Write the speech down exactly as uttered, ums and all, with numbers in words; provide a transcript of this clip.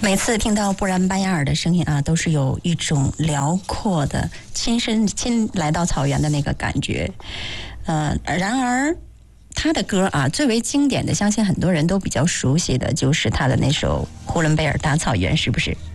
每次听到布兰班亚尔的声音啊，都是有一种辽阔的亲身亲来到草原的那个感觉。呃，然而他的歌啊，最为经典的，相信很多人都比较熟悉的，就是他的那首《呼伦贝尔大草原》，是不是？